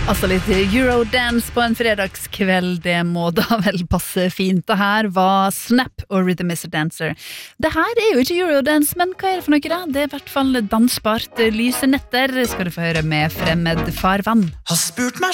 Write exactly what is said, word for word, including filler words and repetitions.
Altså litt Eurodance på en fredagskveld, det må da vel passe fint. Det her var Snap og Rhythm is a Dancer. Det her er jo ikke Eurodance, men hva er det for noe da? Det er i hvert fall dansbart. Lyse netter skal du få høre med Fremmed farvann. Har spurt meg